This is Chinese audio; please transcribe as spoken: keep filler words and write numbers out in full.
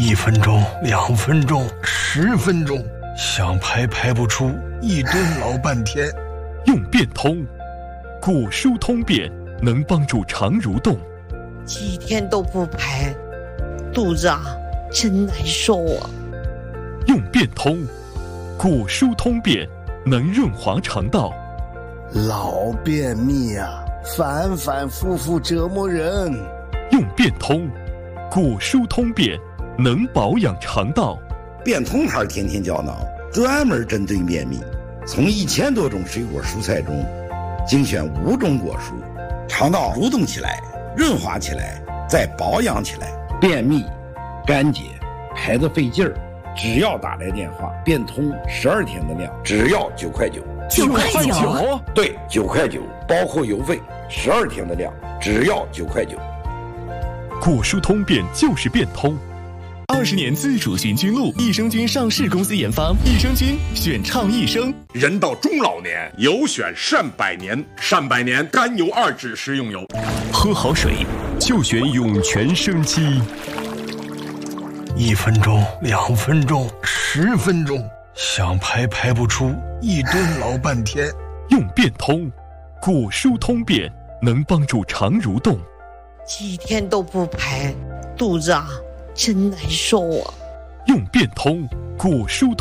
一分钟、两分钟、十分钟，想排排不出，一蹲老半天。 用变通，古书通便能帮助肠蠕动。 几天都不排，肚子啊真难受啊。 用变通，古书通便能润滑肠道。 老便秘啊，反反复复折磨人。 用变通，古书通便能保养肠道。 变通牌天天胶囊专门针对便秘，从一千多种水果蔬菜中精选五种果蔬，肠道蠕动起来，润滑起来，再保养起来。便秘、干结、排得费劲儿，只要打来电话，变通十二天的量，只要九块九。 九块九？ 对，九块九，包括邮费，十二天的量，只要九块九。 古书通便就是变通。 二十年自主寻菌露，益生菌上市公司研发，益生菌选畅益生。 人到中老年，有选善百年，善百年甘油二酯食用油。 喝好水就选涌泉生机。 一分钟、两分钟、十分钟，想排排不出，一蹲老半天。 用变通，古书通便能帮助肠蠕动。 几天都不排，肚子啊真难受啊。 用变通，古书通